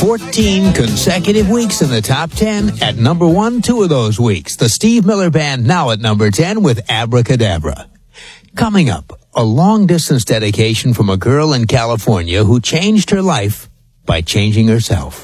14 consecutive weeks in the top 10. At number 1, 2 of those weeks. The Steve Miller Band now at number 10 with Abracadabra. Coming up, a long-distance dedication from a girl in California who changed her life by changing herself.